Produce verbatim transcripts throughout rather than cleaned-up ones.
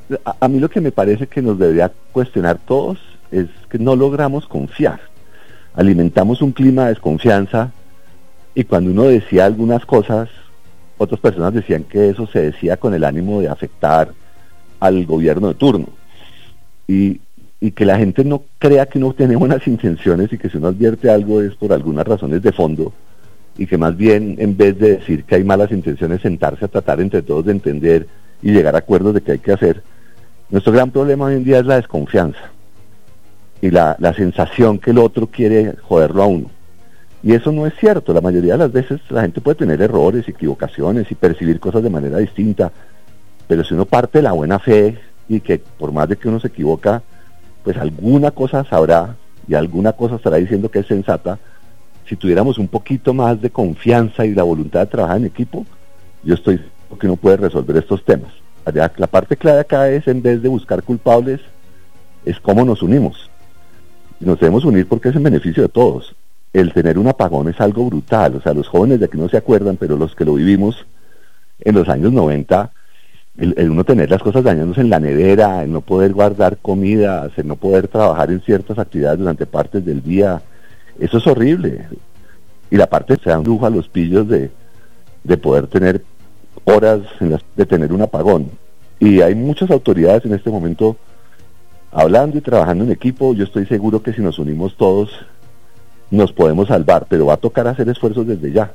a, a mí lo que me parece que nos debería cuestionar todos es que no logramos confiar. Alimentamos un clima de desconfianza y cuando uno decía algunas cosas, otras personas decían que eso se decía con el ánimo de afectar al gobierno de turno. Y, y que la gente no crea que uno tiene buenas intenciones y que si uno advierte algo es por algunas razones de fondo, y que más bien en vez de decir que hay malas intenciones, sentarse a tratar entre todos de entender y llegar a acuerdos de qué hay que hacer. Nuestro gran problema hoy en día es la desconfianza y la, la sensación que el otro quiere joderlo a uno. Y eso no es cierto. La mayoría de las veces la gente puede tener errores, equivocaciones y percibir cosas de manera distinta, pero si uno parte de la buena fe y que por más de que uno se equivoca, pues alguna cosa sabrá y alguna cosa estará diciendo que es sensata. Si tuviéramos un poquito más de confianza y la voluntad de trabajar en equipo, yo estoy porque uno puede resolver estos temas. La parte clave acá es, en vez de buscar culpables, es cómo nos unimos. Nos debemos unir porque es en beneficio de todos. El tener un apagón es algo brutal, o sea, los jóvenes de aquí no se acuerdan, pero los que lo vivimos en los años noventa, el, el uno tener las cosas dañándose en la nevera, el no poder guardar comida, el no poder trabajar en ciertas actividades durante partes del día, eso es horrible. Y la parte se da un lujo a los pillos de, de poder tener horas en las, de tener un apagón. Y hay muchas autoridades en este momento hablando y trabajando en equipo. Yo estoy seguro que si nos unimos todos nos podemos salvar, pero va a tocar hacer esfuerzos desde ya.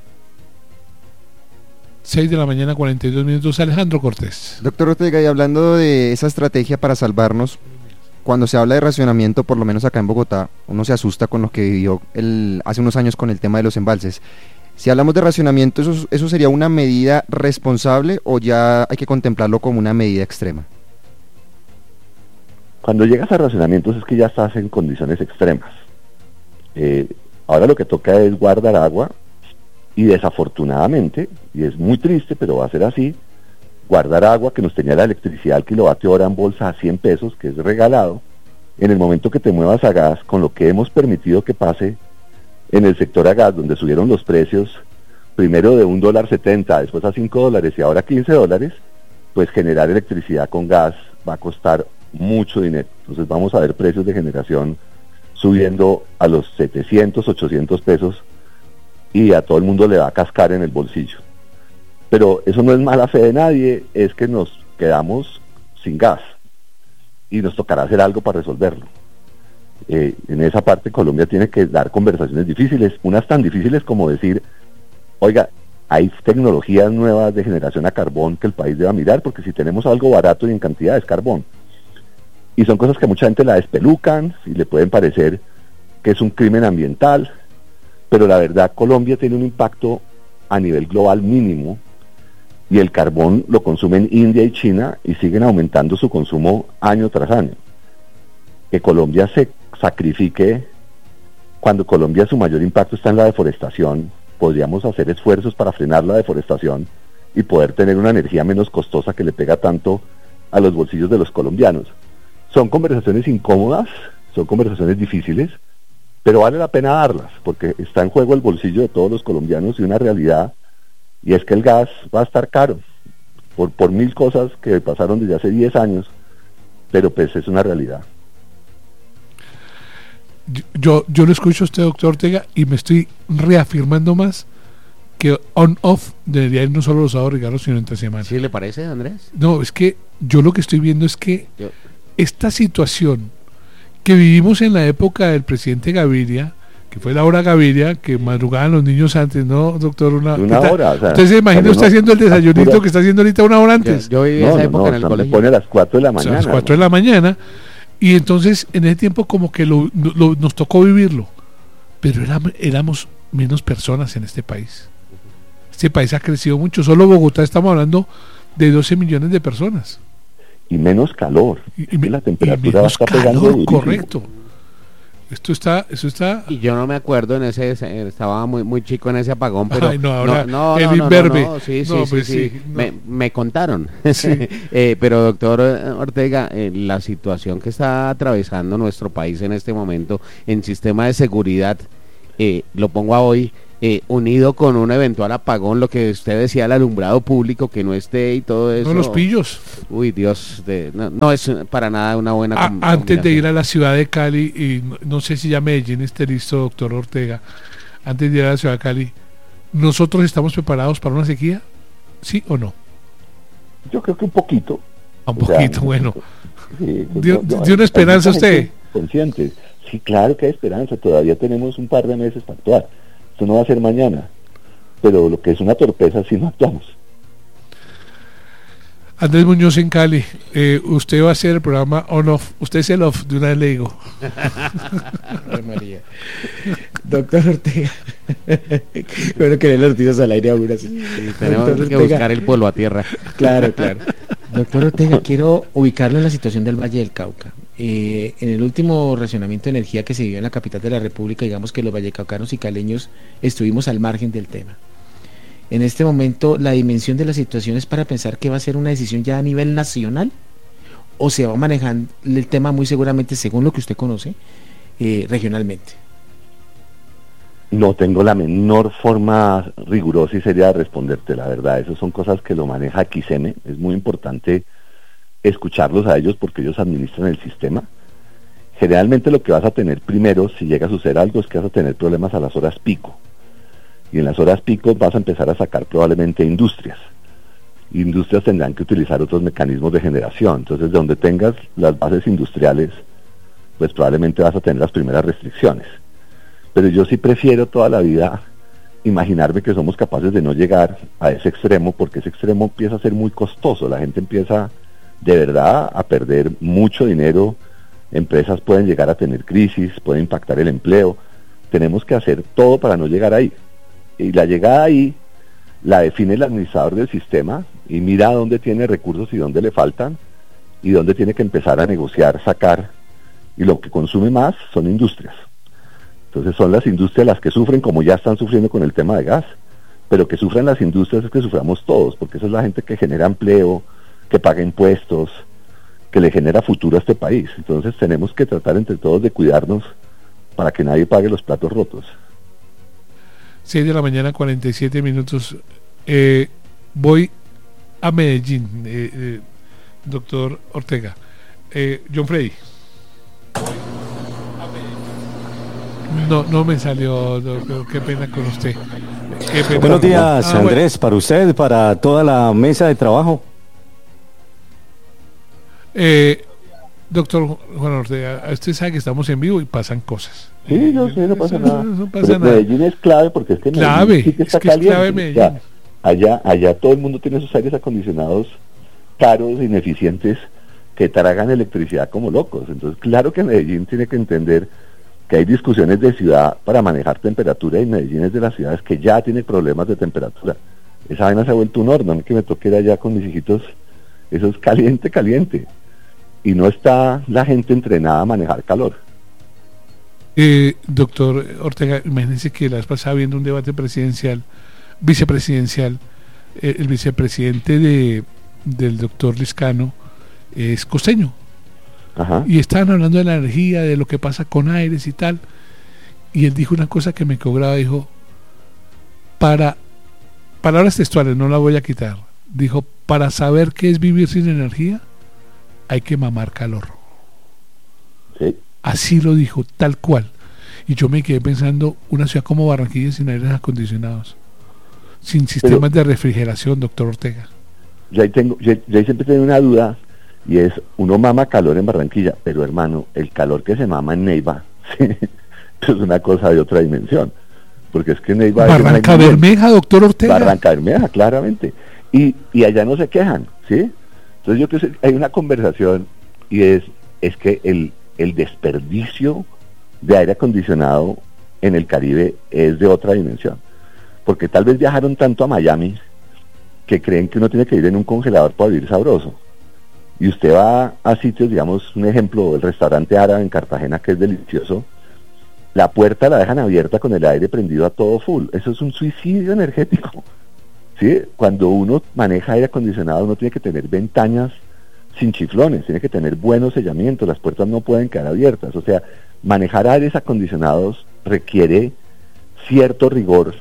seis de la mañana, cuarenta y dos minutos. Alejandro Cortés. Doctor Ortega, y hablando de esa estrategia para salvarnos, cuando se habla de racionamiento, por lo menos acá en Bogotá, uno se asusta con lo que vivió el, hace unos años con el tema de los embalses. Si hablamos de racionamiento, ¿eso, ¿eso sería una medida responsable o ya hay que contemplarlo como una medida extrema? Cuando llegas a racionamientos es que ya estás en condiciones extremas. Eh, ahora lo que toca es guardar agua y desafortunadamente, y es muy triste, pero va a ser así, guardar agua que nos tenía la electricidad al kilovatio hora en bolsa a cien pesos, que es regalado, en el momento que te muevas a gas, con lo que hemos permitido que pase en el sector a gas, donde subieron los precios, primero de un dólar setenta, después a cinco dólares y ahora quince dólares, pues generar electricidad con gas va a costar mucho dinero. Entonces vamos a ver precios de generación subiendo a los setecientos, ochocientos pesos y a todo el mundo le va a cascar en el bolsillo. Pero eso no es mala fe de nadie, es que nos quedamos sin gas y nos tocará hacer algo para resolverlo. Eh, en esa parte Colombia tiene que dar conversaciones difíciles, unas tan difíciles como decir, oiga, hay tecnologías nuevas de generación a carbón que el país deba mirar, porque si tenemos algo barato y en cantidad es carbón. Y son cosas que mucha gente la despelucan y le pueden parecer que es un crimen ambiental, pero la verdad Colombia tiene un impacto a nivel global mínimo, y el carbón lo consumen India y China y siguen aumentando su consumo año tras año. Que Colombia se sacrifique, cuando Colombia su mayor impacto está en la deforestación, podríamos hacer esfuerzos para frenar la deforestación y poder tener una energía menos costosa que le pega tanto a los bolsillos de los colombianos. Son conversaciones incómodas, son conversaciones difíciles, pero vale la pena darlas, porque está en juego el bolsillo de todos los colombianos y una realidad, y es que el gas va a estar caro, por, por mil cosas que pasaron desde hace diez años, pero pues es una realidad. Yo, yo lo escucho a usted, doctor Ortega, y me estoy reafirmando más que on-off debería ir no solo los sábados regalos, sino entre semana. ¿Sí le parece, Andrés? No, es que yo lo que estoy viendo es que yo... esta situación que vivimos en la época del presidente Gaviria, que fue Laura Gaviria, que madrugaban los niños antes, ¿no, doctor? Una, una hora, o sea, ¿usted se imagina usted no, haciendo el desayunito pura... que está haciendo ahorita una hora antes? Yo, yo viví no, esa no, época no, en el colegio. Me pone a las cuatro de la mañana. O sea, a las cuatro de la mañana, y entonces en ese tiempo como que lo, lo, nos tocó vivirlo, pero era, éramos menos personas en este país. Este país ha crecido mucho, solo Bogotá estamos hablando de doce millones de personas. Y menos calor, y, y la temperatura y menos está pegando calor, durísimo. correcto. Esto está, eso está. Y yo no me acuerdo en ese, estaba muy muy chico en ese apagón, pero Ay, no, ahora no, no, el no, imberbe. no, no, sí, sí, no, sí, pues sí, sí no. me, me contaron. Sí. eh, pero doctor Ortega, eh, la situación que está atravesando nuestro país en este momento en sistema de seguridad, eh, lo pongo a hoy, eh, unido con un eventual apagón, lo que usted decía, el alumbrado público que no esté y todo eso. No, los pillos. Uy, Dios, de, no, no es para nada una buena A, com- antes de ir a la ciudad de Cali, y no, no sé si ya Medellín esté listo, doctor Ortega, antes de ir a la ciudad de Cali, ¿nosotros estamos preparados para una sequía? ¿Sí o no? Yo creo que un poquito. Un O sea, poquito, bueno. Sí, ¿Dio, no, no, dio una hay esperanza mucha usted? gente consciente. Sí, claro que hay esperanza. Todavía tenemos un par de meses para actuar. Esto no va a ser mañana. Pero lo que es una torpeza si no actuamos. Andrés Muñoz en Cali, eh, usted va a hacer el programa on-off. Usted es el off, de una vez le digo. Ay, María. Doctor Ortega. Bueno, que le los noticias al aire ahora. Sí. Sí, tenemos Doctor que Ortega. buscar el polvo a tierra. Claro, claro. Doctor Ortega, quiero ubicarlo en la situación del Valle del Cauca. Eh, en el último racionamiento de energía que se vivió en la capital de la República, digamos que los vallecaucanos y caleños estuvimos al margen del tema. En este momento, la dimensión de la situación es para pensar que va a ser una decisión ya a nivel nacional, o se va manejando el tema muy seguramente, según lo que usted conoce, eh, regionalmente. No tengo la menor forma rigurosa y seria de responderte, la verdad. Esas son cosas que lo maneja Quiseme. Es muy importante escucharlos a ellos porque ellos administran el sistema. Generalmente lo que vas a tener primero, si llega a suceder algo, es que vas a tener problemas a las horas pico. Y en las horas pico vas a empezar a sacar probablemente industrias. Industrias tendrán que utilizar otros mecanismos de generación. Entonces, donde tengas las bases industriales, pues probablemente vas a tener las primeras restricciones. Pero yo sí prefiero toda la vida imaginarme que somos capaces de no llegar a ese extremo, porque ese extremo empieza a ser muy costoso. La gente empieza de verdad a perder mucho dinero, empresas pueden llegar a tener crisis, puede impactar el empleo. Tenemos que hacer todo para no llegar ahí. Y la llegada ahí la define el administrador del sistema y mira dónde tiene recursos y dónde le faltan y dónde tiene que empezar a negociar, sacar, y lo que consume más son industrias. Entonces son las industrias las que sufren, como ya están sufriendo con el tema de gas, pero que sufran las industrias es que suframos todos, porque esa es la gente que genera empleo, que paga impuestos, que le genera futuro a este país. Entonces tenemos que tratar entre todos de cuidarnos para que nadie pague los platos rotos. seis de la mañana, cuarenta y siete minutos. Eh, voy a Medellín, eh, eh, doctor Ortega. Eh, John Freddy. No, no me salió, doctor, qué pena con usted. Qué pena. Buenos días, Ah, Andrés, bueno. para usted, para toda la mesa de trabajo. Eh, doctor Juan Ortega, usted sabe que estamos en vivo y pasan cosas. Sí, no sé, no pasa Eso- nada. no pasa Pero nada. Medellín es clave porque es que Medellín Clave, sí que es está que es caliente. clave O Medellín. sea, allá, allá todo el mundo tiene sus aires acondicionados caros, ineficientes, que tragan electricidad como locos. Entonces, claro que Medellín tiene que entender que hay discusiones de ciudad para manejar temperatura, y Medellín es de las ciudades que ya tiene problemas de temperatura. Esa vaina se ha vuelto un horno. A mí que me toque ir allá con mis hijitos, eso es caliente, caliente. Y no está la gente entrenada a manejar calor. Eh, doctor Ortega, imagínense que la vez pasada viendo un debate presidencial, vicepresidencial, eh, el vicepresidente de, del doctor Liscano es costeño. Ajá. Y estaban hablando de la energía, de lo que pasa con aires y tal. Y él dijo una cosa que me cobraba, dijo, para, palabras textuales, no la voy a quitar, dijo, para saber qué es vivir sin energía, hay que mamar calor. Sí. Así lo dijo, tal cual. Y yo me quedé pensando, una ciudad como Barranquilla sin aires acondicionados, sin sistemas de refrigeración, doctor Ortega. Yo ahí, tengo, yo, yo ahí siempre tengo una duda, y es, uno mama calor en Barranquilla, pero hermano, el calor que se mama en Neiva sí, es una cosa de otra dimensión, porque es que Neiva es Barranca una- Bermeja, doctor Ortega. Barranca Bermeja, claramente, y, y allá no se quejan, ¿sí? Entonces yo creo que hay una conversación, y es, es que el, el desperdicio de aire acondicionado en el Caribe es de otra dimensión, porque tal vez viajaron tanto a Miami que creen que uno tiene que ir en un congelador para vivir sabroso. Y usted va a sitios, digamos, un ejemplo, el restaurante árabe en Cartagena, que es delicioso, la puerta la dejan abierta con el aire prendido a todo full. Eso es un suicidio energético. ¿Sí? Cuando uno maneja aire acondicionado, uno tiene que tener ventanas sin chiflones, tiene que tener buenos sellamientos, las puertas no pueden quedar abiertas. O sea, manejar aires acondicionados requiere cierto rigor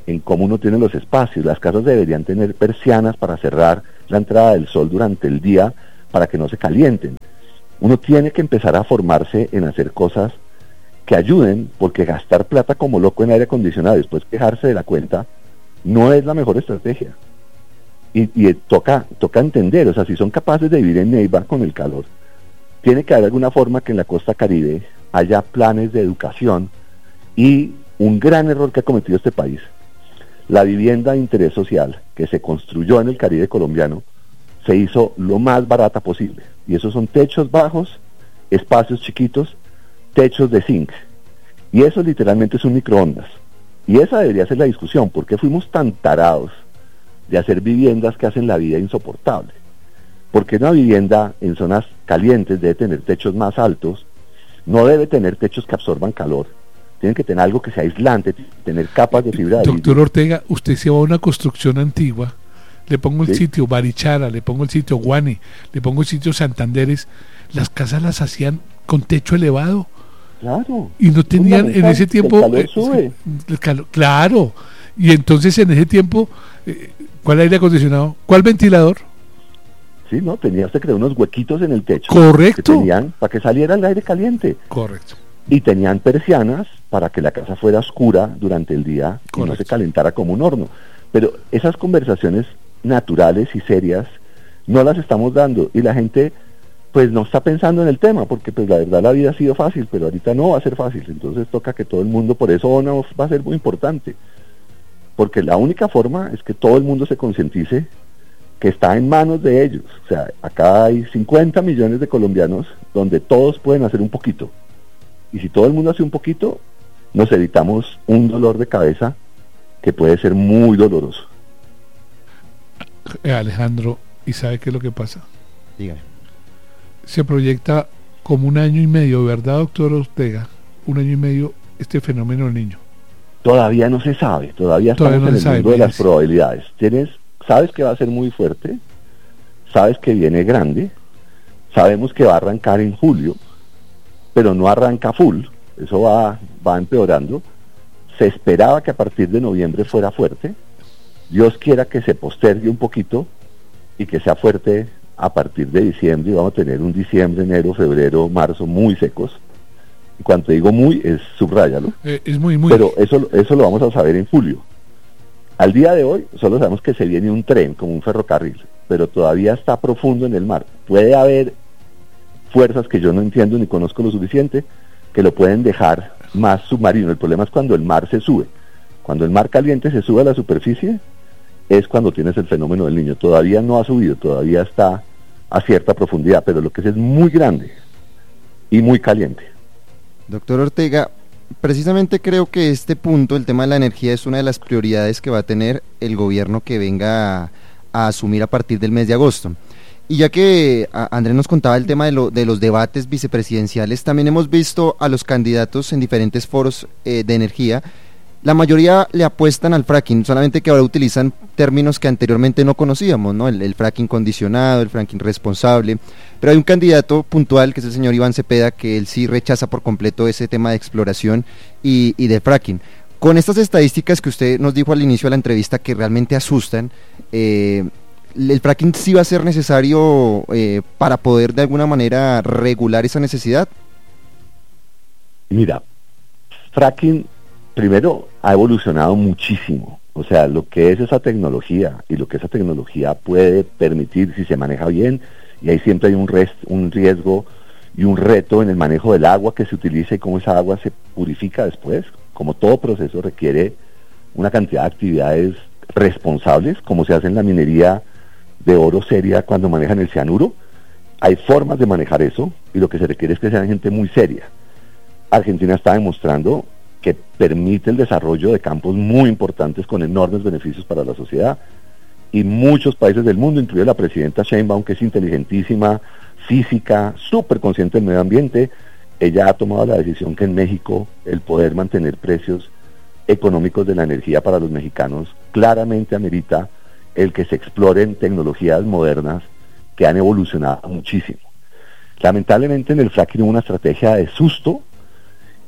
en cómo uno tiene los espacios. Las casas deberían tener persianas para cerrar la entrada del sol durante el día para que no se calienten. Uno tiene que empezar a formarse en hacer cosas que ayuden, porque gastar plata como loco en aire acondicionado y después quejarse de la cuenta no es la mejor estrategia. Y, y toca, toca entender, o sea, si son capaces de vivir en Neiva con el calor, tiene que haber alguna forma que en la costa Caribe haya planes de educación. Y un gran error que ha cometido este país: la vivienda de interés social que se construyó en el Caribe colombiano se hizo lo más barata posible, y esos son techos bajos, espacios chiquitos, techos de zinc, y eso literalmente es un microondas. Y esa debería ser la discusión: ¿por qué fuimos tan tarados de hacer viviendas que hacen la vida insoportable? Porque una vivienda en zonas calientes debe tener techos más altos, no debe tener techos que absorban calor, tienen que tener algo que sea aislante, tener capas de fibra de vidrio. Doctor Ortega, usted se va a una construcción antigua, le pongo el ¿Sí? sitio Barichara, le pongo el sitio Guane, le pongo el sitio Santanderes, las casas las hacían con techo elevado. Claro. Y no tenían en ese tiempo... El calor eh, sube. el calor, claro. Y entonces en ese tiempo, eh, ¿cuál aire acondicionado? ¿Cuál ventilador? Sí, no, tenía usted que crear unos huequitos en el techo. Correcto. Que tenían para que saliera el aire caliente. Correcto. Y tenían persianas para que la casa fuera oscura durante el día y no Correcto. se calentara como un horno. Pero esas conversaciones naturales y serias no las estamos dando, y la gente pues no está pensando en el tema, porque pues la verdad la vida ha sido fácil, pero ahorita no va a ser fácil. Entonces toca que todo el mundo, por eso O N A va a ser muy importante, porque la única forma es que todo el mundo se concientice que está en manos de ellos. O sea, acá hay cincuenta millones de colombianos donde todos pueden hacer un poquito, y si todo el mundo hace un poquito, nos evitamos un dolor de cabeza que puede ser muy doloroso. Eh, Alejandro, ¿y sabe qué es lo que pasa? Dígame. Se proyecta como un año y medio, ¿verdad, doctor Ortega? Un año y medio este fenómeno del niño. Todavía no se sabe, todavía, Todavía estamos no en se el sabe, mundo de las imagínese. probabilidades. Tienes, sabes que va a ser muy fuerte, sabes que viene grande, sabemos que va a arrancar en julio, pero no arranca full, eso va, va empeorando. Se esperaba que a partir de noviembre fuera fuerte, Dios quiera que se postergue un poquito y que sea fuerte a partir de diciembre, y vamos a tener un diciembre, enero, febrero, marzo muy secos. Y cuando digo muy, es subráyalo. Eh, es muy, muy... Pero eso, eso lo vamos a saber en julio. Al día de hoy solo sabemos que se viene un tren, como un ferrocarril, pero todavía está profundo en el mar. Puede haber fuerzas que yo no entiendo ni conozco lo suficiente, que lo pueden dejar más submarino. El problema es cuando el mar se sube. Cuando el mar caliente se sube a la superficie, es cuando tienes el fenómeno del niño. Todavía no ha subido, todavía está a cierta profundidad, pero lo que es es muy grande y muy caliente. Doctor Ortega, precisamente creo que este punto, el tema de la energía, es una de las prioridades que va a tener el gobierno que venga a, a asumir a partir del mes de agosto. Y ya que a, Andrés nos contaba el tema de, lo, de los debates vicepresidenciales, también hemos visto a los candidatos en diferentes foros eh, de energía. La mayoría le apuestan al fracking, solamente que ahora utilizan términos que anteriormente no conocíamos, ¿no? El, el fracking condicionado, el fracking responsable, pero hay un candidato puntual que es el señor Iván Cepeda, que él sí rechaza por completo ese tema de exploración y, y de fracking. Con estas estadísticas que usted nos dijo al inicio de la entrevista que realmente asustan, eh, ¿el fracking sí va a ser necesario eh, para poder de alguna manera regular esa necesidad? Mira, fracking primero ha evolucionado muchísimo. O sea, lo que es esa tecnología y lo que esa tecnología puede permitir si se maneja bien, y ahí siempre hay un, rest, un riesgo y un reto en el manejo del agua que se utiliza y cómo esa agua se purifica después. Como todo proceso requiere una cantidad de actividades responsables, como se hace en la minería de oro seria cuando manejan el cianuro. Hay formas de manejar eso, y lo que se requiere es que sean gente muy seria. Argentina está demostrando que permite el desarrollo de campos muy importantes con enormes beneficios para la sociedad, y muchos países del mundo, incluida la presidenta Sheinbaum, que es inteligentísima, física, súper consciente del medio ambiente, ella ha tomado la decisión que en México el poder mantener precios económicos de la energía para los mexicanos claramente amerita el que se exploren tecnologías modernas que han evolucionado muchísimo. Lamentablemente en el fracking hubo una estrategia de susto,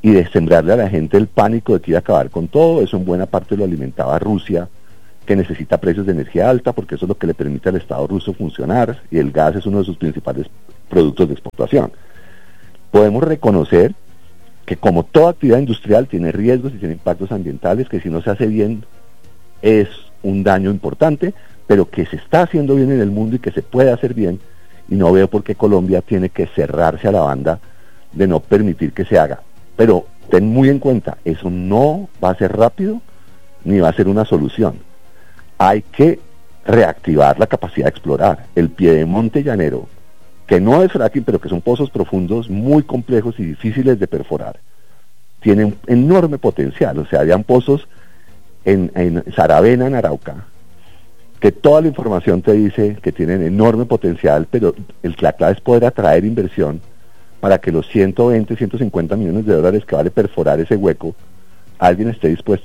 y de sembrarle a la gente el pánico de que iba a acabar con todo. Eso en buena parte lo alimentaba Rusia, que necesita precios de energía alta porque eso es lo que le permite al Estado ruso funcionar, y el gas es uno de sus principales productos de exportación. Podemos reconocer que como toda actividad industrial tiene riesgos y tiene impactos ambientales, que si no se hace bien es un daño importante, pero que se está haciendo bien en el mundo y que se puede hacer bien, y no veo por qué Colombia tiene que cerrarse a la banda de no permitir que se haga. Pero ten muy en cuenta, eso no va a ser rápido ni va a ser una solución. Hay que reactivar la capacidad de explorar. El Piedemonte llanero, que no es fracking, pero que son pozos profundos muy complejos y difíciles de perforar, tiene un enorme potencial. O sea, habían pozos en, en Saravena, en Arauca, que toda la información te dice que tienen enorme potencial, pero el, la clave es poder atraer inversión para que los ciento veinte, ciento cincuenta millones de dólares que vale perforar ese hueco, alguien esté dispuesto,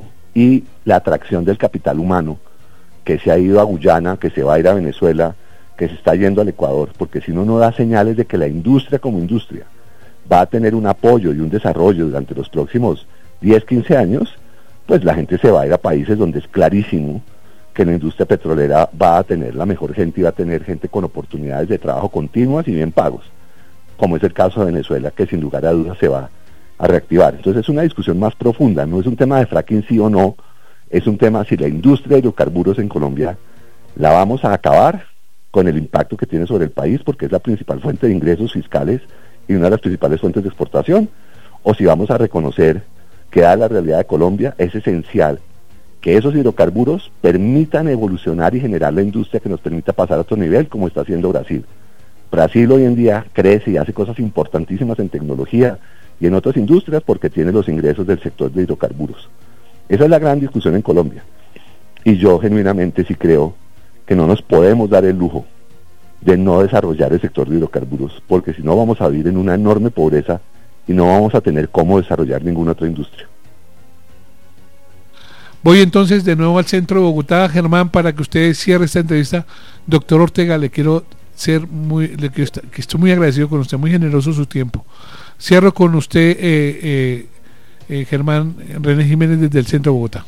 y la atracción del capital humano, que se ha ido a Guyana, que se va a ir a Venezuela, que se está yendo al Ecuador, porque si uno no da señales de que la industria como industria va a tener un apoyo y un desarrollo durante los próximos diez, quince años, pues la gente se va a ir a países donde es clarísimo que la industria petrolera va a tener la mejor gente y va a tener gente con oportunidades de trabajo continuas y bien pagos, como es el caso de Venezuela, que sin lugar a dudas se va a reactivar. Entonces es una discusión más profunda, no es un tema de fracking sí o no, es un tema si la industria de hidrocarburos en Colombia la vamos a acabar con el impacto que tiene sobre el país, porque es la principal fuente de ingresos fiscales y una de las principales fuentes de exportación, o si vamos a reconocer que dada la realidad de Colombia es esencial que esos hidrocarburos permitan evolucionar y generar la industria que nos permita pasar a otro nivel, como está haciendo Brasil. Brasil hoy en día crece y hace cosas importantísimas en tecnología y en otras industrias porque tiene los ingresos del sector de hidrocarburos. Esa es la gran discusión en Colombia. Y yo genuinamente sí creo que no nos podemos dar el lujo de no desarrollar el sector de hidrocarburos, porque si no vamos a vivir en una enorme pobreza y no vamos a tener cómo desarrollar ninguna otra industria. Voy entonces de nuevo al centro de Bogotá, Germán, para que usted cierre esta entrevista. Doctor Ortega, le quiero ser muy, le quiero estar, que estoy muy agradecido con usted, muy generoso su tiempo. Cierro con usted, eh, eh, eh, Germán René Jiménez, desde el centro de Bogotá.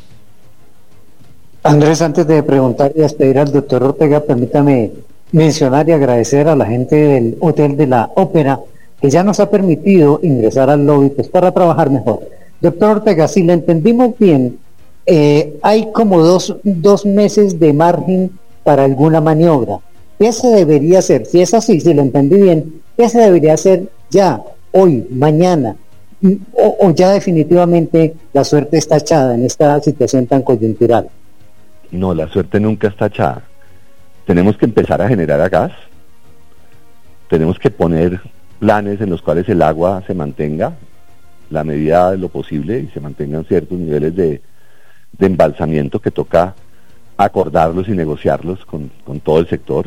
Andrés, antes de preguntar y despedir al doctor Ortega, permítame mencionar y agradecer a la gente del Hotel de la Ópera, que ya nos ha permitido ingresar al lobby pues, para trabajar mejor. Doctor Ortega, si le entendimos bien, eh, hay como dos, dos meses de margen para alguna maniobra. ¿Qué se debería hacer? Si es así, si lo entendí bien, ¿qué se debería hacer ya, hoy, mañana? O, o ya definitivamente la suerte está echada en esta situación tan coyuntural. No, la suerte nunca está echada. Tenemos que empezar a generar a gas, tenemos que poner planes en los cuales el agua se mantenga la medida de lo posible y se mantengan ciertos niveles de, de embalsamiento que toca acordarlos y negociarlos con, con todo el sector.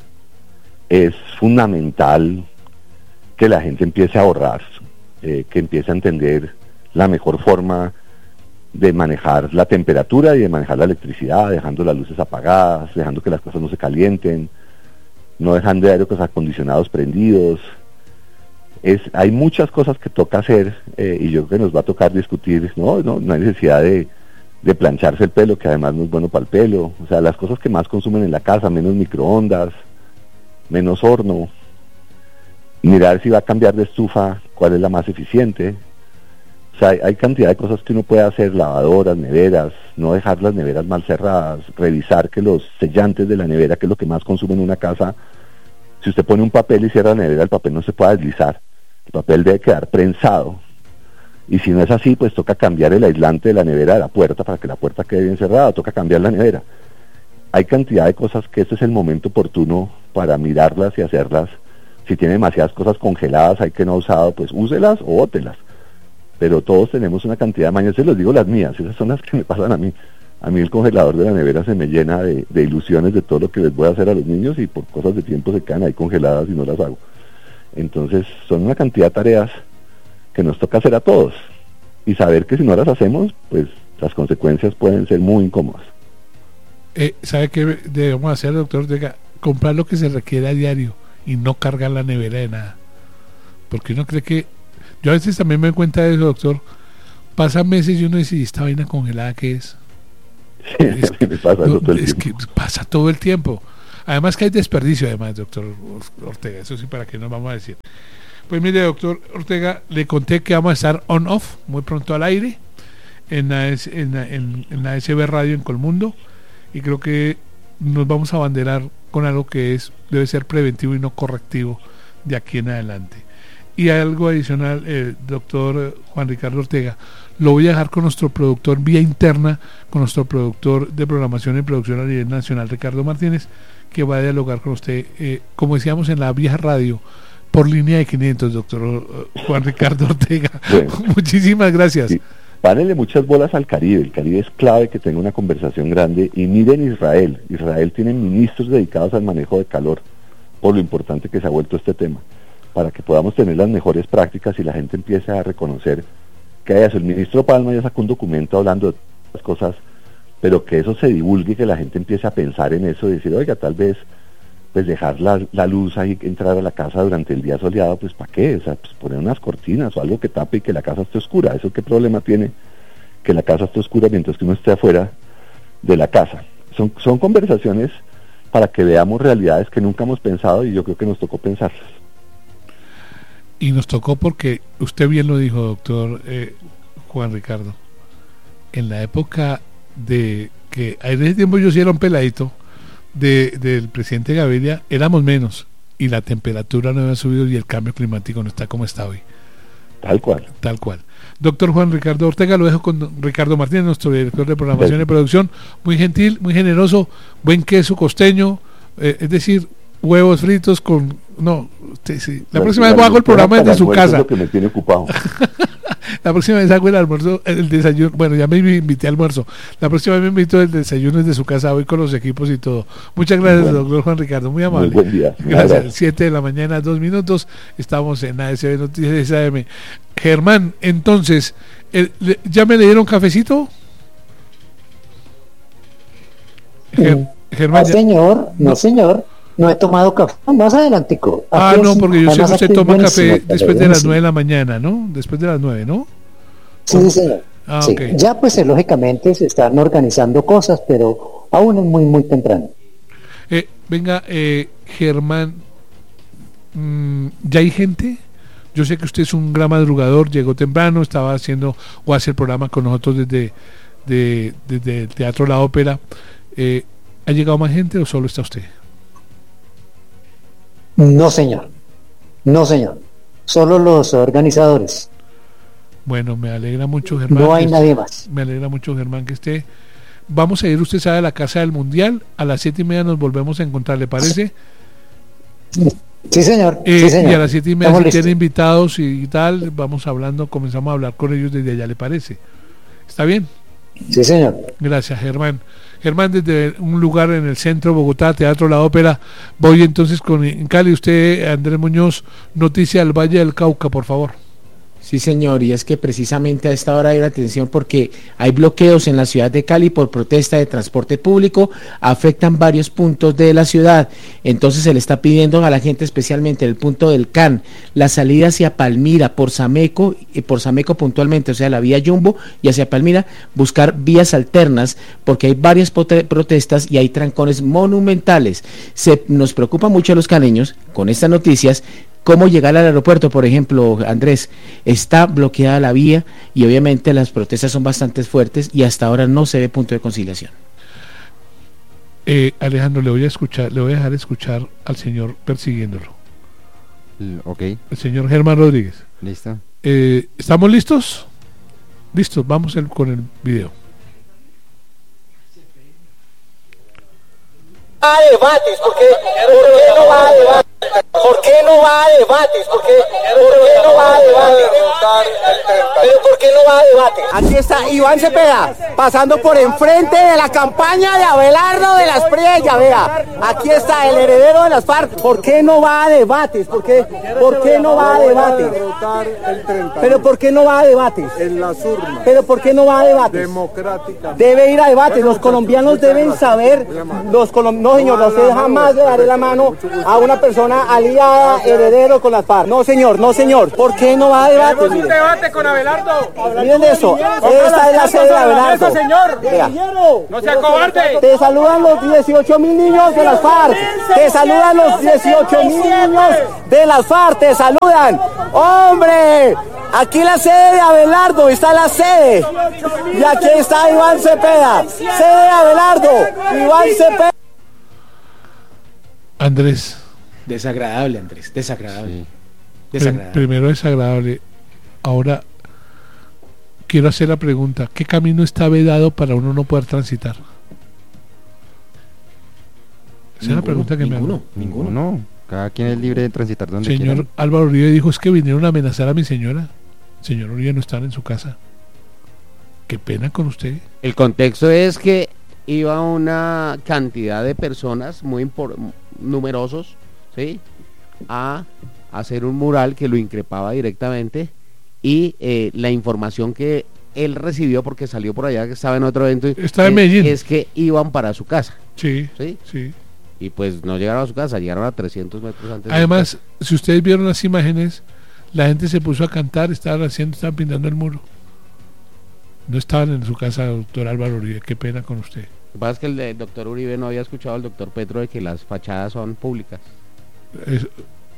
Es fundamental que la gente empiece a ahorrar, eh, que empiece a entender la mejor forma de manejar la temperatura y de manejar la electricidad, dejando las luces apagadas, dejando que las cosas no se calienten, no dejando aires acondicionados prendidos. Es, hay muchas cosas que toca hacer eh, y yo creo que nos va a tocar discutir. No, no, no hay necesidad de, de plancharse el pelo, que además no es bueno para el pelo. O sea, las cosas que más consumen en la casa, menos microondas, menos horno, mirar si va a cambiar de estufa, cuál es la más eficiente. O sea, hay, hay cantidad de cosas que uno puede hacer, lavadoras, neveras, no dejar las neveras mal cerradas, revisar que los sellantes de la nevera, que es lo que más consume en una casa, si usted pone un papel y cierra la nevera, el papel no se puede deslizar, el papel debe quedar prensado, y si no es así, pues toca cambiar el aislante de la nevera de la puerta para que la puerta quede bien cerrada, toca cambiar la nevera. Hay cantidad de cosas que este es el momento oportuno para mirarlas y hacerlas. Si tiene demasiadas cosas congeladas, hay que no usado, pues úselas o bótelas. Pero todos tenemos una cantidad de mañas, se los digo las mías, esas son las que me pasan a mí. A mí el congelador de la nevera se me llena de, de ilusiones de todo lo que les voy a hacer a los niños y por cosas de tiempo se quedan ahí congeladas y no las hago. Entonces son una cantidad de tareas que nos toca hacer a todos y saber que si no las hacemos, pues las consecuencias pueden ser muy incómodas. Eh, ¿Sabe qué debemos hacer, doctor Ortega? Comprar lo que se requiere a diario y no cargar la nevera de nada. Porque uno cree que yo a veces también me doy cuenta de eso, doctor. Pasan meses y uno dice, ¿y esta vaina congelada qué es? Es, que, me pasa no, todo el es tiempo. que pasa todo el tiempo. Además que hay desperdicio, además, doctor Ortega. Eso sí, para que nos vamos a decir. Pues mire, doctor Ortega, le conté que vamos a estar on-off muy pronto al aire en la, en, la, en, en la S B Radio en Colmundo, y creo que nos vamos a abanderar con algo que es debe ser preventivo y no correctivo de aquí en adelante. Y algo adicional, eh, doctor Juan Ricardo Ortega, lo voy a dejar con nuestro productor vía interna, con nuestro productor de programación y producción a nivel nacional, Ricardo Martínez, que va a dialogar con usted, eh, como decíamos en la vieja radio, por línea de quinientos, doctor Juan Ricardo Ortega. Bueno, muchísimas gracias. Sí. Párele muchas bolas al Caribe. El Caribe es clave que tenga una conversación grande. Y miren Israel. Israel tiene ministros dedicados al manejo de calor, por lo importante que se ha vuelto este tema, para que podamos tener las mejores prácticas y la gente empiece a reconocer que hay eso. El ministro Palma ya sacó un documento hablando de las cosas, pero que eso se divulgue y que la gente empiece a pensar en eso y decir, oiga, tal vez pues dejar la, la luz ahí, entrar a la casa durante el día soleado, pues ¿para qué? O sea, pues poner unas cortinas o algo que tape y que la casa esté oscura. ¿Eso qué problema tiene? Que la casa esté oscura mientras que uno esté afuera de la casa. Son, son conversaciones para que veamos realidades que nunca hemos pensado, y yo creo que nos tocó pensarlas. Y nos tocó porque usted bien lo dijo, doctor eh, Juan Ricardo, en la época de que en ese tiempo yo sí era un peladito de, del presidente Gaviria, éramos menos y la temperatura no había subido y el cambio climático no está como está hoy. Tal cual. Tal cual. Doctor Juan Ricardo Ortega, lo dejo con Ricardo Martínez, nuestro director de programación sí. y producción, muy gentil, muy generoso, buen queso costeño, eh, es decir, huevos fritos con... No, usted, sí. La, la próxima vez hago el programa desde su casa. Es lo que me tiene ocupado. La próxima vez hago el almuerzo, el desayuno, bueno, ya me invité al almuerzo. La próxima vez me invito el desayuno desde su casa, voy con los equipos y todo. Muchas gracias, bueno, doctor Juan Ricardo, muy amable. Muy buen día. Gracias. siete de la mañana, dos minutos, estamos en A S B Noticias A M. Germán, entonces, el, ¿ya me le dieron cafecito? Ger, Germán, no, señor, no, no señor. No he tomado café, más adelantico. Ah, no, porque yo sé que usted toma café después de las nueve de la mañana, ¿no? Después de las nueve, ¿no? Sí, sí, señor. Ah, sí. Okay. Ya, pues, eh, lógicamente se están organizando cosas, pero aún es muy, muy temprano. Eh, venga, eh, Germán, mmm, ¿ya hay gente? Yo sé que usted es un gran madrugador, llegó temprano, estaba haciendo o hace el programa con nosotros desde, de, desde el Teatro La Ópera. Eh, ¿Ha llegado más gente o solo está usted? No, señor. No, señor. Solo los organizadores. Bueno, me alegra mucho, Germán. No hay nadie más. Me alegra mucho, Germán, que esté. Vamos a ir, usted sabe, a la Casa del Mundial. A las siete y media nos volvemos a encontrar, ¿le parece? Sí, señor. Eh, sí, señor. Y a las siete y media, si tienen invitados y tal, vamos hablando, comenzamos a hablar con ellos desde allá, ¿le parece? ¿Está bien? Sí, señor. Gracias, Germán. Germán, desde un lugar en el centro, Bogotá, Teatro La Ópera. Voy entonces con en Cali. Usted, Andrés Muñoz, noticia del Valle del Cauca, por favor. Sí, señor, y es que precisamente a esta hora hay una atención porque hay bloqueos en la ciudad de Cali por protesta de transporte público, afectan varios puntos de la ciudad, entonces se le está pidiendo a la gente, especialmente el punto del C A N, la salida hacia Palmira por Sameco, y por Sameco puntualmente, o sea, la vía Jumbo y hacia Palmira, buscar vías alternas, porque hay varias protestas y hay trancones monumentales. Se nos preocupa mucho a los caleños con estas noticias. ¿Cómo llegar al aeropuerto, por ejemplo, Andrés? Está bloqueada la vía y obviamente las protestas son bastante fuertes y hasta ahora no se ve punto de conciliación. Eh, Alejandro, le voy a escuchar, le voy a dejar escuchar al señor persiguiéndolo. Ok. El señor Germán Rodríguez. Listo. Eh, ¿Estamos listos? Listos, vamos el, con el video. A debates, ¿por qué, ¿por qué no va a debates? ¿Por qué no va a debates? ¿Por qué, ¿por qué no va a debates? ¿Pero por qué no va a debates? Aquí está Iván Cepeda, pasando por enfrente de la campaña de Abelardo de las Priella, vea. Aquí está el heredero de las FARC. ¿Por qué no va a debates? ¿Por qué, ¿por qué no va a debates? ¿Pero por qué no va a debates? En las urnas. ¿Pero por qué no va a debates? Democrática. Debe ir a debates. Los colombianos deben saber, los colombianos, no señor, a usted jamás le daré la mano a una persona aliada heredero con las FARC. No, señor, no, señor. ¿Por qué no va a debate? Tenemos un debate con Abelardo. Miren eso. Esta es la sede de Abelardo. Eso, señor. Mira. No sea cobarde. Te saludan los dieciocho mil niños de las FARC. Te saludan los dieciocho mil niños de las FARC. Te saludan. ¡Hombre! Aquí la sede de Abelardo, está la sede. Y aquí está Iván Cepeda. Sede de Abelardo, Iván Cepeda. Andrés. Desagradable, Andrés, desagradable. Sí. Desagradable. Primero desagradable. Ahora quiero hacer la pregunta: ¿qué camino está vedado para uno no poder transitar? Esa Ninguno, es la pregunta que ninguno, me hago. Ninguno. No. Cada quien es libre de transitar donde Señor quiera. Álvaro Uribe dijo: es que vinieron a amenazar a mi señora. Señor Uribe no está en su casa. Qué pena con usted. El contexto es que iba una cantidad de personas muy impor- numerosos, ¿sí? A hacer un mural que lo increpaba directamente y eh, la información que él recibió, porque salió por allá, que estaba en otro evento, Está en es, Medellín. es que iban para su casa. Sí, ¿Sí? sí. Y pues no llegaron a su casa, llegaron a trescientos metros antes. Además, si ustedes vieron las imágenes, la gente se puso a cantar, estaban haciendo, estaban pintando el muro. No estaban en su casa, doctor Álvaro Uribe. Qué pena con usted. Lo que pasa es que el, el doctor Uribe no había escuchado al doctor Petro de que las fachadas son públicas. Es-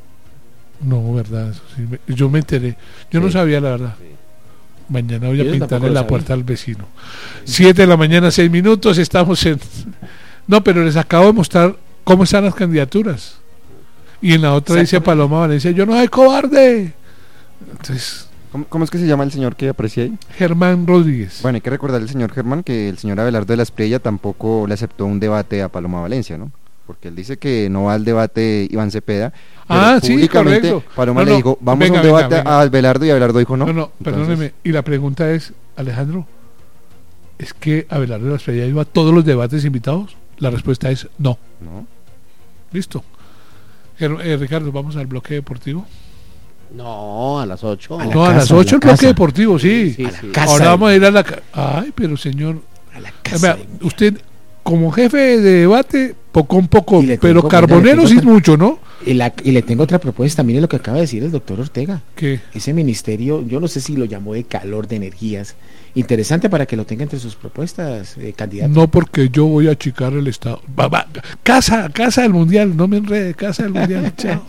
no, verdad. Eso sí me- yo me enteré. Yo no Sí. sabía la verdad. Sí. Mañana voy a Yo tampoco pintarle lo la sabía. puerta al vecino. Siete de la mañana, seis minutos, estamos en... No, pero les acabo de mostrar cómo están las candidaturas. Y en la otra dice Paloma Valencia: yo no soy cobarde. Entonces, ¿Cómo, cómo es que se llama el señor que aprecia ahí? Germán Rodríguez. Bueno, hay que recordar al señor Germán que el señor Abelardo de la Espriella tampoco le aceptó un debate a Paloma Valencia, ¿no? Porque él dice que no va al debate Iván Cepeda. pero Ah, sí, públicamente correcto. Paloma No, le no, dijo: vamos venga, a un debate venga, venga. a Abelardo, y Abelardo dijo no. No, no, Entonces, perdóneme. Y la pregunta es, Alejandro, ¿es que Abelardo de la Espriella iba a todos los debates invitados? La respuesta es no. No. Listo. Ger- eh, Ricardo, vamos al bloque deportivo. No, a las ocho. A la No, a casa, las a la ocho el bloque casa. deportivo, sí. Sí, A la sí. casa. Ahora de- vamos a ir a la... ca- Ay, pero señor... a la Eh, casa. vea, de- usted, como jefe de debate, poco un poco, Y le pero tengo- carbonero le sí tengo- mucho, ¿no? Y, la- y le tengo otra propuesta. Mire lo que acaba de decir el doctor Ortega. Que Ese ministerio, yo no sé si lo llamó de calor de energías. Interesante para que lo tenga entre sus propuestas, eh, candidato. no, porque yo voy a achicar el Estado. Va, va, casa, casa del Mundial, no me enrede, casa del Mundial, chao.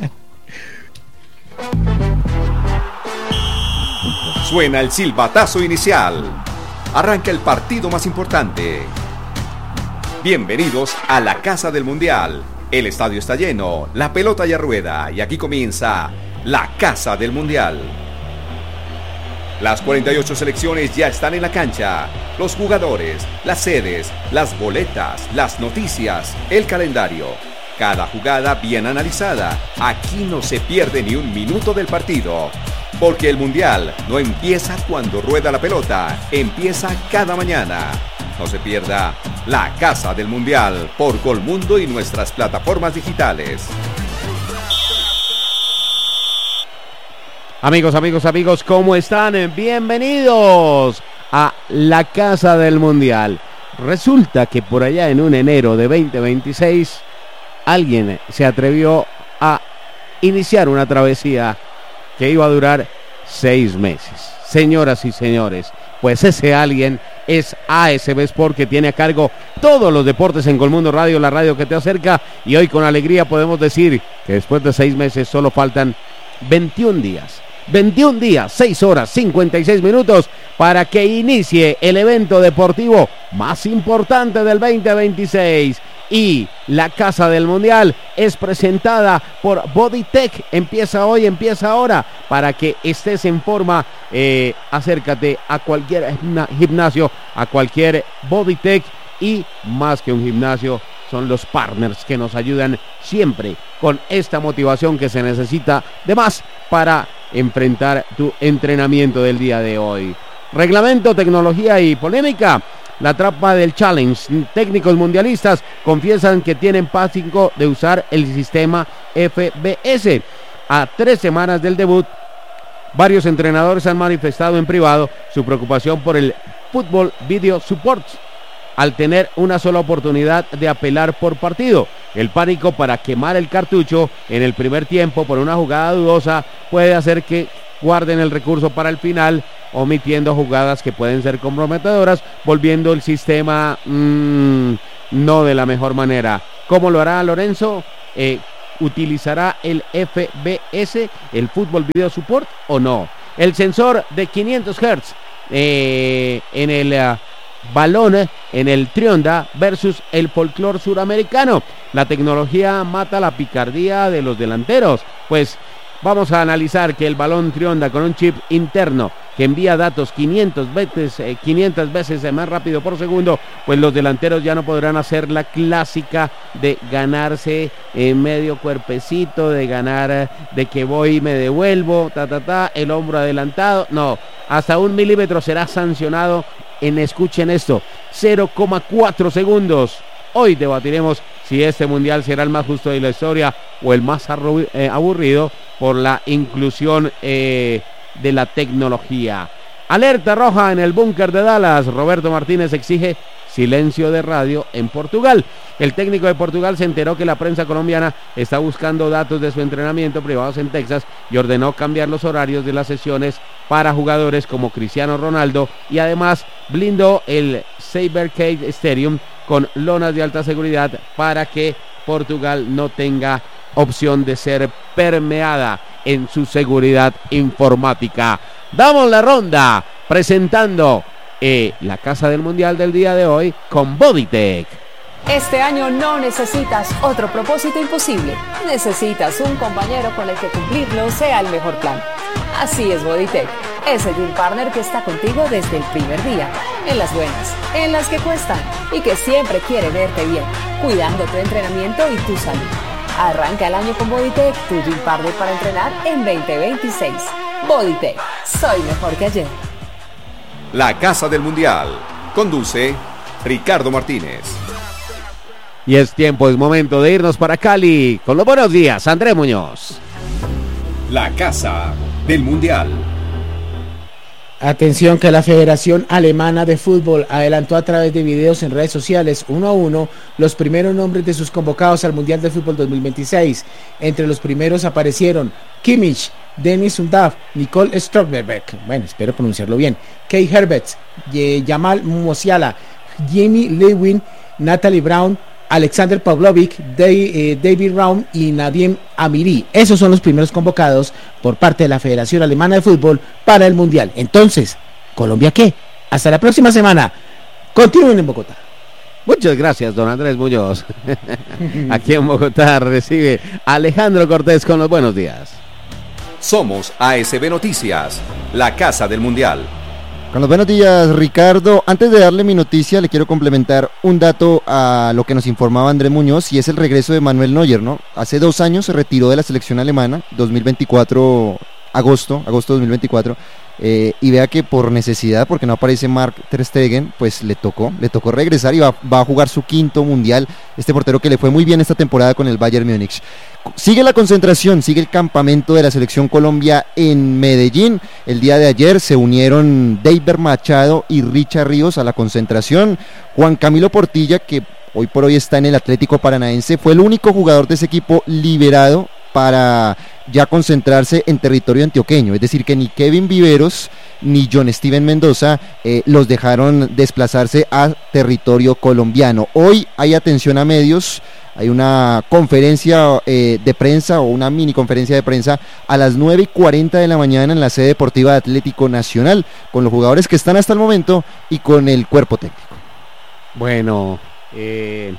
Suena el silbatazo inicial. Arranca el partido más importante. Bienvenidos a la Casa del Mundial. El estadio está lleno, la pelota ya rueda y aquí comienza la Casa del Mundial. Las cuarenta y ocho selecciones ya están en la cancha. Los jugadores, las sedes, las boletas, las noticias, el calendario. Cada jugada bien analizada. Aquí no se pierde ni un minuto del partido. Porque el Mundial no empieza cuando rueda la pelota, empieza cada mañana. No se pierda la Casa del Mundial por Colmundo y nuestras plataformas digitales. Amigos, amigos, amigos, ¿cómo están? Bienvenidos a la Casa del Mundial. Resulta que por allá en un enero de veinte veintiséis, alguien se atrevió a iniciar una travesía que iba a durar seis meses. Señoras y señores, pues ese alguien es A S B Sport, que tiene a cargo todos los deportes en Colmundo Radio, la radio que te acerca, y hoy con alegría podemos decir que después de seis meses solo faltan veintiún días. veintiún días, seis horas, cincuenta y seis minutos para que inicie el evento deportivo más importante del veinte veintiséis. Y la Casa del Mundial es presentada por Bodytech. Empieza hoy, empieza ahora. Para que estés en forma, eh, acércate a cualquier gimna- gimnasio, a cualquier Bodytech. Y más que un gimnasio, son los partners que nos ayudan siempre con esta motivación que se necesita de más para enfrentar tu entrenamiento del día de hoy. Reglamento, tecnología y polémica. La trampa del challenge. Técnicos mundialistas confiesan que tienen pánico de usar el sistema F B S. A tres semanas del debut, varios entrenadores han manifestado en privado su preocupación por el Football Video Support. al tener una sola oportunidad de apelar por partido. El pánico para quemar el cartucho en el primer tiempo por una jugada dudosa puede hacer que guarden el recurso para el final, omitiendo jugadas que pueden ser comprometedoras, volviendo el sistema mmm, no de la mejor manera. ¿Cómo lo hará Lorenzo? Eh, ¿Utilizará el F B S, el Football Video Support, o no? El sensor de quinientos hertz eh, en el uh, balón, en el Trionda versus el folclore suramericano. La tecnología mata la picardía de los delanteros, pues vamos a analizar que el balón Trionda con un chip interno que envía datos quinientas veces, eh, quinientas veces más rápido por segundo, pues los delanteros ya no podrán hacer la clásica de ganarse en medio cuerpecito, de ganar, de que voy y me devuelvo, ta, ta, ta, el hombro adelantado. No, hasta un milímetro será sancionado en, escuchen esto, cero coma cuatro segundos. Hoy debatiremos si este mundial será el más justo de la historia o el más arru- eh, aburrido por la inclusión eh, de la tecnología. Alerta roja en el búnker de Dallas. Roberto Martínez exige silencio de radio en Portugal. El técnico de Portugal se enteró que la prensa colombiana está buscando datos de su entrenamiento privados en Texas y ordenó cambiar los horarios de las sesiones para jugadores como Cristiano Ronaldo, y además blindó el Sabercade Stadium con lonas de alta seguridad para que Portugal no tenga opción de ser permeada en su seguridad informática. Damos la ronda presentando eh, la Casa del Mundial del día de hoy con Bodytech. Este año no necesitas otro propósito imposible. Necesitas un compañero con el que cumplirlo sea el mejor plan. Así es Bodytech, ese gym partner que está contigo desde el primer día, en las buenas, en las que cuestan y que siempre quiere verte bien, cuidando tu entrenamiento y tu salud. Arranca el año con Bodytech, tu gym partner para entrenar en veinte veintiséis. Bodytech, soy mejor que ayer. La Casa del Mundial. Conduce Ricardo Martínez. Y es tiempo, es momento de irnos para Cali con los buenos días, Andrés Muñoz. La Casa del Mundial. Atención que la Federación Alemana de Fútbol adelantó a través de videos en redes sociales uno a uno los primeros nombres de sus convocados al Mundial de Fútbol dos mil veintiséis. Entre los primeros aparecieron Kimmich, Dennis Undav, Nicole Stroberg, bueno, espero pronunciarlo bien, Kai Havertz, Jamal Musiala, Jamie Lewin, Natalie Brown, Alexander Pavlovic, David Raum y Nadim Amiri. Esos son los primeros convocados por parte de la Federación Alemana de Fútbol para el Mundial. Entonces, ¿Colombia qué? Hasta la próxima semana. Continúen en Bogotá. Muchas gracias, don Andrés Muñoz. Aquí en Bogotá recibe a Alejandro Cortés con los buenos días. Somos A S B Noticias, la Casa del Mundial. Con los buenos días, Ricardo. Antes de darle mi noticia, le quiero complementar un dato a lo que nos informaba Andrés Muñoz, y es el regreso de Manuel Neuer, ¿no? Hace dos años se retiró de la selección alemana, dos mil veinticuatro, agosto, agosto dos mil veinticuatro, eh, y vea que por necesidad, porque no aparece Mark ter Stegen, pues le tocó, le tocó regresar y va, va a jugar su quinto mundial, este portero que le fue muy bien esta temporada con el Bayern Múnich. Sigue la concentración, sigue el campamento de la Selección Colombia en Medellín. El día de ayer se unieron David Machado y Richard Ríos a la concentración. Juan Camilo Portilla, que hoy por hoy está en el Atlético Paranaense, fue el único jugador de ese equipo liberado para ya concentrarse en territorio antioqueño, es decir que ni Kevin Viveros ni John Steven Mendoza eh, los dejaron desplazarse a territorio colombiano. Hoy hay atención a medios, hay una conferencia eh, de prensa o una mini conferencia de prensa a las nueve y cuarenta de la mañana en la sede deportiva de Atlético Nacional, con los jugadores que están hasta el momento y con el cuerpo técnico. Bueno, eh...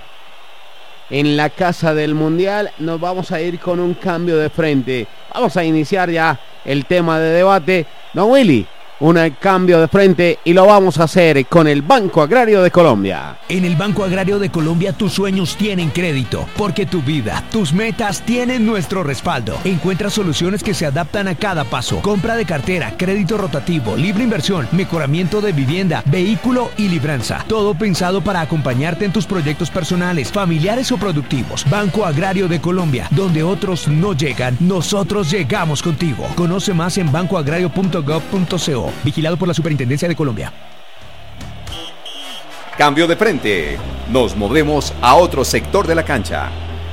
en la Casa del Mundial nos vamos a ir con un cambio de frente. Vamos a iniciar ya el tema de debate. Don Willy, un cambio de frente y lo vamos a hacer con el Banco Agrario de Colombia. En el Banco Agrario de Colombia tus sueños tienen crédito, porque tu vida, tus metas tienen nuestro respaldo. Encuentra soluciones que se adaptan a cada paso. Compra de cartera, crédito rotativo, libre inversión, mejoramiento de vivienda, vehículo y libranza. Todo pensado para acompañarte en tus proyectos personales, familiares o productivos. Banco Agrario de Colombia, donde otros no llegan, nosotros llegamos contigo. Conoce más en banco agrario punto gov punto co. Vigilado por la Superintendencia de Colombia. Cambio de frente. Nos movemos a otro sector de la cancha.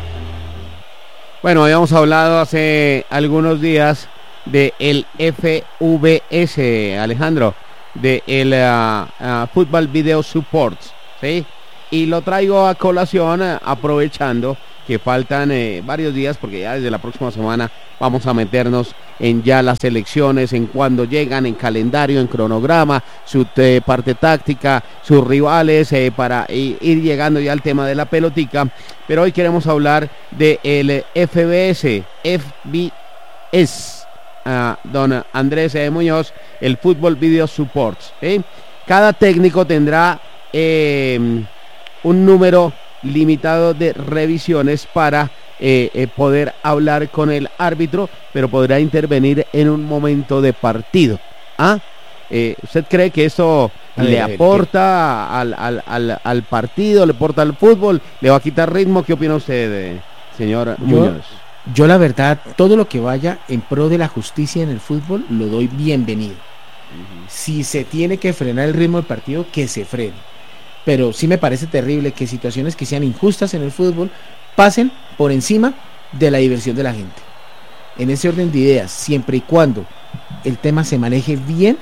Bueno, habíamos hablado hace algunos días de el F V S, Alejandro, de el uh, uh, Football Video Support, ¿sí? Y lo traigo a colación uh, aprovechando que faltan eh, varios días, porque ya desde la próxima semana vamos a meternos en ya las elecciones, en cuándo llegan, en calendario, en cronograma, su eh, parte táctica, sus rivales, eh, para eh, ir llegando ya al tema de la pelotica. Pero hoy queremos hablar de el F V S, F V S, uh, don Andrés eh, Muñoz, el Football Video Support, ¿eh? Cada técnico tendrá eh, un número limitado de revisiones para eh, eh, poder hablar con el árbitro, pero podrá intervenir en un momento de partido. ¿Ah? Eh, ¿Usted cree que eso a le ver, aporta al, al, al, al partido, le aporta al fútbol, le va a quitar ritmo? ¿Qué opina usted, eh, señor yo, Muñoz? Yo la verdad, todo lo que vaya en pro de la justicia en el fútbol, lo doy bienvenido. Uh-huh. Si se tiene que frenar el ritmo del partido, que se frene. Pero sí me parece terrible que situaciones que sean injustas en el fútbol pasen por encima de la diversión de la gente. En ese orden de ideas, siempre y cuando el tema se maneje bien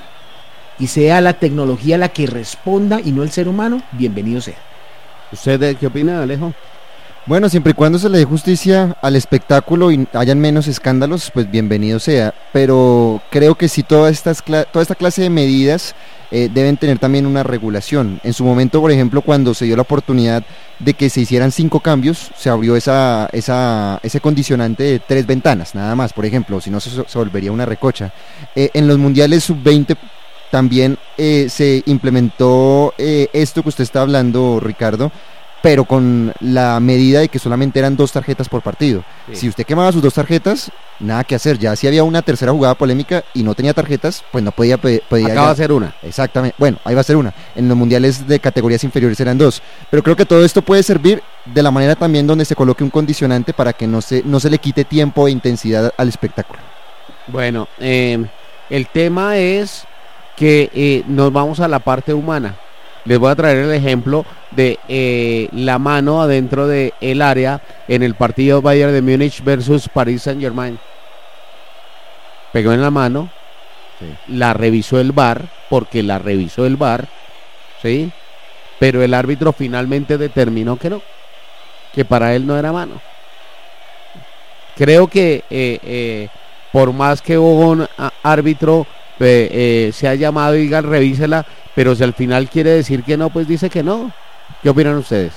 y sea la tecnología la que responda y no el ser humano, bienvenido sea. ¿Usted qué opina, Alejo? Bueno, siempre y cuando se le dé justicia al espectáculo y hayan menos escándalos, pues bienvenido sea. Pero creo que sí, toda, estas, toda esta clase de medidas eh, deben tener también una regulación. En su momento, por ejemplo, cuando se dio la oportunidad de que se hicieran cinco cambios, se abrió esa, esa, ese condicionante de tres ventanas, nada más, por ejemplo, si no se, se volvería una recocha. Eh, en los mundiales sub veinte también eh, se implementó eh, esto que usted está hablando, Ricardo, pero con la medida de que solamente eran dos tarjetas por partido. Sí. Si usted quemaba sus dos tarjetas, nada que hacer. Ya si había una tercera jugada polémica y no tenía tarjetas, pues no podía... podía Acaba de ser una. Exactamente. Bueno, ahí va a ser una. En los mundiales de categorías inferiores eran dos. Pero creo que todo esto puede servir de la manera también donde se coloque un condicionante para que no se, no se le quite tiempo e intensidad al espectáculo. Bueno, eh, el tema es que eh, nos vamos a la parte humana. Les voy a traer el ejemplo de eh, la mano adentro del el área en el partido Bayern de Múnich versus Paris Saint-Germain. Pegó en la mano, sí. La revisó el V A R, porque la revisó el V A R, ¿sí? Pero el árbitro finalmente determinó que no, que para él no era mano. Creo que eh, eh, por más que un árbitro eh, eh, se ha llamado y diga revísela, pero si al final quiere decir que no, pues dice que no. ¿Qué opinan ustedes?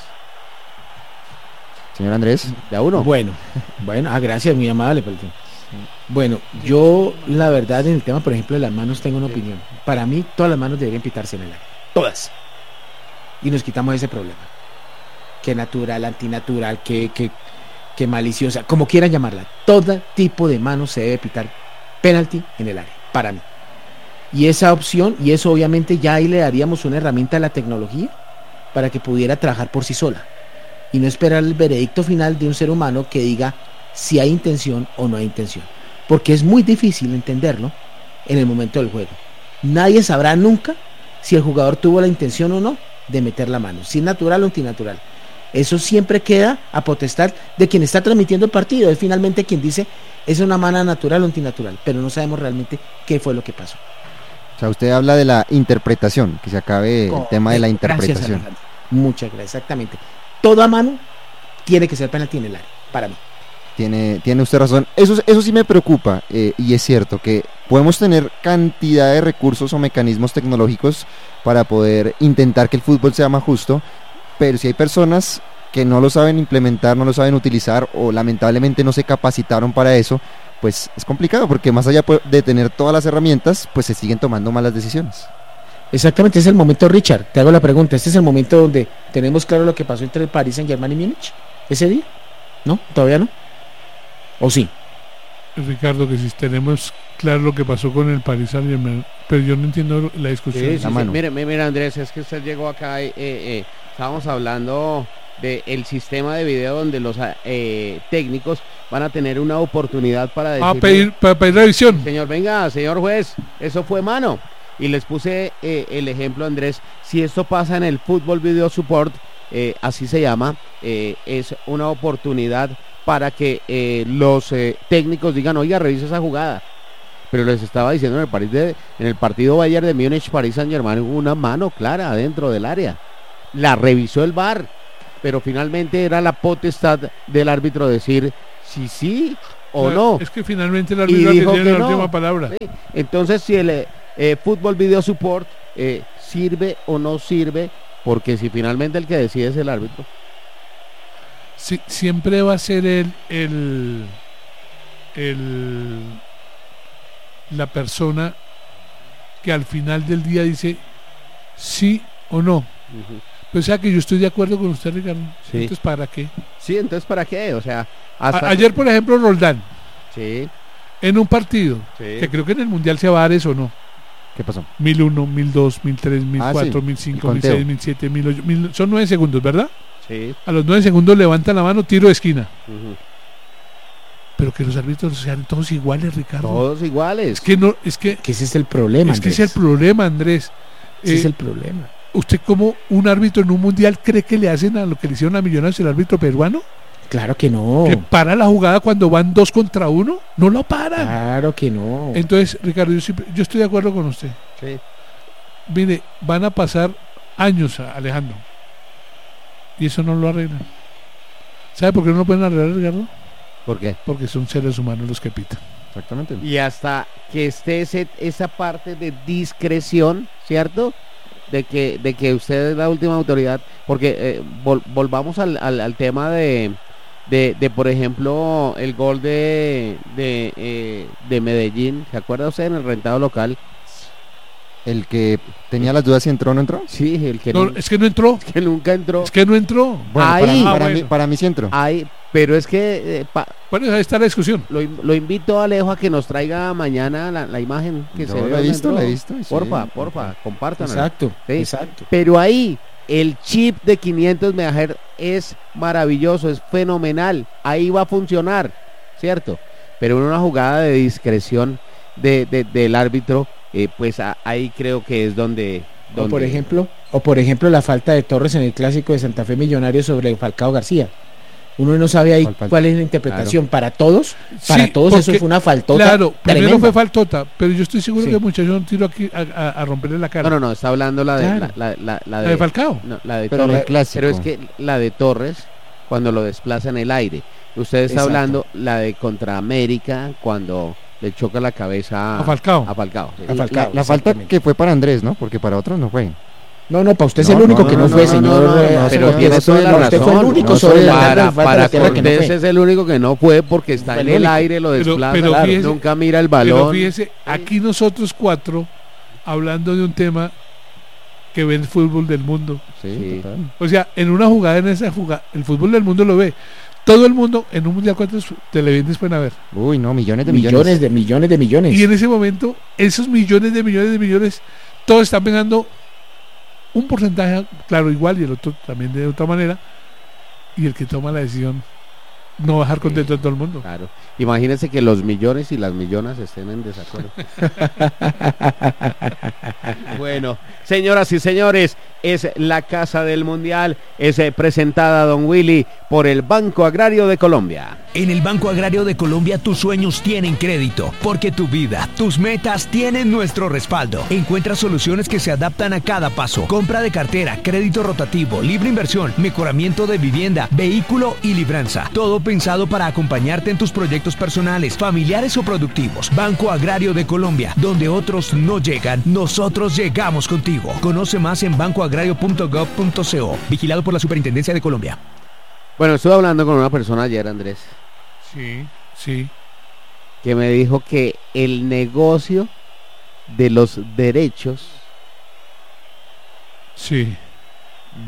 Señor Andrés. ¿De a uno? Bueno, bueno, ah, gracias, muy amable. Bueno, yo la verdad en el tema, por ejemplo, de las manos tengo una opinión. Para mí, todas las manos deberían pitarse en el aire. Todas. Y nos quitamos ese problema. Que natural, antinatural, que, que, que maliciosa, como quieran llamarla. Todo tipo de mano se debe pitar penalti en el área, para mí. Y esa opción, y eso obviamente ya ahí le daríamos una herramienta a la tecnología para que pudiera trabajar por sí sola y no esperar el veredicto final de un ser humano que diga si hay intención o no hay intención, porque es muy difícil entenderlo en el momento del juego. Nadie sabrá nunca si el jugador tuvo la intención o no de meter la mano, si es natural o antinatural. Eso siempre queda a potestad de quien está transmitiendo el partido, es finalmente quien dice es una mano natural o antinatural, pero no sabemos realmente qué fue lo que pasó. O sea, usted habla de la interpretación, que se acabe oh, el tema de la interpretación. Gracias, muchas gracias, exactamente. Toda mano tiene que ser penalti en el área, para mí. Tiene, tiene usted razón. Eso, eso sí me preocupa, eh, y es cierto que podemos tener cantidad de recursos o mecanismos tecnológicos para poder intentar que el fútbol sea más justo, pero si hay personas que no lo saben implementar, no lo saben utilizar, o lamentablemente no se capacitaron para eso, pues es complicado, porque más allá de tener todas las herramientas, pues se siguen tomando malas decisiones. Exactamente, es el momento, Richard, te hago la pregunta, ¿este es el momento donde tenemos claro lo que pasó entre el Paris Saint-Germain y Múnich ese día? ¿No? ¿Todavía no? ¿O sí? Ricardo, que si tenemos claro lo que pasó con el Paris Saint-Germain, pero yo no entiendo la discusión. Sí, sí, la mano. Sí, mire, mire, Andrés, es que usted llegó acá, eh, eh, estábamos hablando del sistema de video donde los eh, técnicos van a tener una oportunidad para decir, a pedir, para pedir revisión. Señor, venga, señor juez, eso fue mano. Y les puse eh, el ejemplo, Andrés, si esto pasa en el Fútbol Video Support, eh, así se llama, eh, es una oportunidad para que eh, los eh, técnicos digan, oiga, revisa esa jugada. Pero les estaba diciendo en el, París de, en el partido Bayern de Múnich, París Saint-Germain, hubo una mano clara adentro del área. La revisó el V A R, pero finalmente era la potestad del árbitro decir si sí o no. Es que finalmente el árbitro tiene la no. última palabra. Sí. Entonces, si el eh, Fútbol Video Support eh, sirve o no sirve, porque si finalmente el que decide es el árbitro. Sí, siempre va a ser el, el, el la persona que al final del día dice sí o no. Uh-huh. Pues, o sea que yo estoy de acuerdo con usted, Ricardo. Sí. Entonces, ¿para qué? Sí, entonces, ¿para qué? O sea, hasta A- ayer, por ejemplo, Roldán. Sí. En un partido, sí. que creo que en el Mundial se va a dar eso, ¿no? ¿Qué pasó? mil uno, mil dos, mil tres, mil cuatro, mil cinco, mil seis, mil siete, mil ocho, mil... Son nueve segundos, ¿verdad? Sí. A los nueve segundos levantan la mano, tiro de esquina. Uh-huh. Pero que los árbitros sean todos iguales, Ricardo. Todos iguales. Es que no, es que... que ese es el problema, Es Andrés. que ese es el problema, Andrés. Ese eh, es el problema. ¿Usted como un árbitro en un mundial cree que le hacen a lo que le hicieron a Millonarios el árbitro peruano? Claro que no. ¿Que para la jugada cuando van dos contra uno? No lo paran. Claro que no. Entonces, Ricardo, yo, siempre, yo estoy de acuerdo con usted. Sí. Mire, van a pasar años, Alejandro, y eso no lo arreglan. ¿Sabe por qué no lo pueden arreglar, Ricardo? ¿Por qué? Porque son seres humanos los que pitan. Exactamente. Y hasta que esté ese, esa parte de discreción, ¿cierto? De que, de que usted es la última autoridad, porque eh, vol, volvamos al, al, al tema de, de, de, por ejemplo, el gol de, de, eh, de Medellín. ¿Se acuerda usted en el rentado local? El que tenía las dudas si entró o no entró. Sí, el que no, no, es que no entró. Es que nunca entró. Es que no entró. Bueno, ahí, para, mí, ah, para, bueno. mí, para mí sí entró. Ahí, pero es que... Eh, pa, bueno, ahí está la discusión. Lo, lo invito a Alejo a que nos traiga mañana la, la imagen que Yo se ve. Lo he visto, lo he visto. Sí. Porfa, porfa, compártanla. Exacto, sí. exacto. Pero ahí, el chip de quinientos megahertz es maravilloso, es fenomenal. Ahí va a funcionar, ¿cierto? Pero en una jugada de discreción de, de, del árbitro, eh, pues a, ahí creo que es donde, donde... O por ejemplo, o por ejemplo la falta de Torres en el clásico de Santa Fe Millonarios sobre Falcao García. Uno no sabe ahí cuál, cuál es la interpretación. Claro. Para todos, para sí, todos eso fue una faltota. Claro, primero tremenda. fue faltota, pero yo estoy seguro sí. que el muchacho no tiró aquí a, a, a romperle la cara. No, no, no, está hablando la de claro. la, la, la, la, de, ¿La de Falcao. No, la de pero Torres. Clásico. Pero es que la de Torres, cuando lo desplaza en el aire. Usted está Exacto. hablando la de contra América, cuando le choca la cabeza a Falcao. A Falcao, sí. a Falcao. La, la falta que fue para Andrés, ¿no? Porque para otros no fue. No, no, para usted es no, el único no, que no, no fue, no, señor. No, no, no, no, pero tiene toda la razón. Usted fue el único sobre la Para, para Cortés es el único que no fue porque está fue en el, el aire, lo desplaza, pero, pero claro, fíjese, nunca mira el balón. Pero fíjese, aquí nosotros cuatro, hablando de un tema que ve el fútbol del mundo. Sí. O sea, en una jugada, en esa jugada, el fútbol del mundo lo ve. Todo el mundo, en un mundial, ¿cuántos televidentes pueden haber? Uy, no, millones de millones. Millones de millones de millones. Y en ese momento, esos millones de millones de millones, todos están pegando un porcentaje, claro, igual, y el otro también de otra manera, y el que toma la decisión no va a dejar contento a todo el mundo. Claro. Imagínense que los millones y las millonas estén en desacuerdo. Bueno, señoras y señores, es la Casa del Mundial, es eh, presentada, don Willy, por el Banco Agrario de Colombia. En el Banco Agrario de Colombia tus sueños tienen crédito, porque tu vida, tus metas tienen nuestro respaldo. Encuentra soluciones que se adaptan a cada paso. Compra de cartera, crédito rotativo, libre inversión, mejoramiento de vivienda, vehículo y libranza. Todo pensado para acompañarte en tus proyectos personales, familiares o productivos. Banco Agrario de Colombia, donde otros no llegan, nosotros llegamos contigo. Conoce más en banco agrario punto gov punto co. Vigilado por la Superintendencia de Colombia. Bueno, estuve hablando con una persona ayer, Andrés. Sí, sí. Que me dijo que el negocio de los derechos sí.